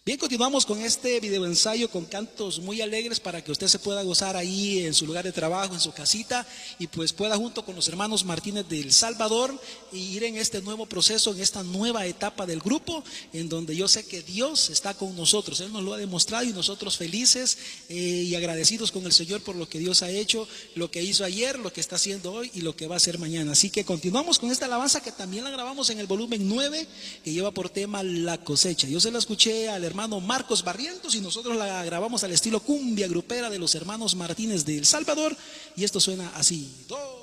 Bien, continuamos con este video ensayo con cantos muy alegres para que usted se pueda gozar ahí en su lugar de trabajo, en su casita, y pues pueda junto con los hermanos Martínez de El Salvador ir en este nuevo proceso, en esta nueva etapa del grupo, en donde yo sé que Dios está con nosotros. Él nos lo ha demostrado y nosotros felices y agradecidos con el Señor por lo que Dios ha hecho, lo que hizo ayer, lo que está haciendo hoy y lo que va a hacer mañana. Así que continuamos con esta alabanza que también la grabamos en el volumen 9, que lleva por tema La Cosecha. Yo se la escuché al hermano Marcos Barrientos y nosotros la grabamos al estilo cumbia grupera de los hermanos Martínez de El Salvador, y esto suena así. 2